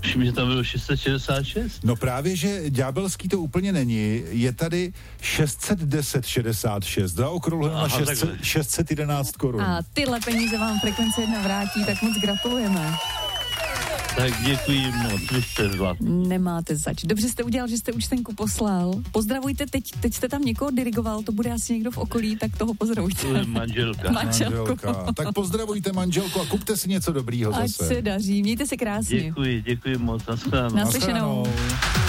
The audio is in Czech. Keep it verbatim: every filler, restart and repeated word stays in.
Všim, že tam bylo šest set šedesát šest. No právě, že ďábelský to úplně není. Je tady šest set deset šedesát šest. Zaokrouhleno na šest set jedenáct korun. A tyhle peníze vám Frekvence jedna vrátí, tak moc gratulujeme. Tak děkuji moc, vy jste zlatý. Nemáte zač. Dobře jste udělal, že jste účtenku poslal. Pozdravujte, teď, teď jste tam někoho dirigoval, to bude asi někdo v okolí, tak toho pozdravujte. To je manželka. manželka. Tak pozdravujte manželku a kupte si něco dobrýho zase. Ať se daří, mějte se krásně. Děkuji, děkuji moc, nashledanou. Naslyšenou.